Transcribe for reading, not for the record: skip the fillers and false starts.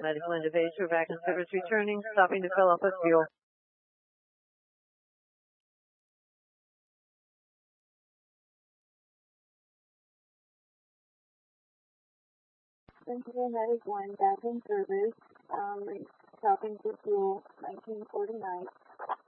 medical individual back in service returning, stopping to fill up with fuel. Central Medic 1 back in service, stopping for fuel, 1949.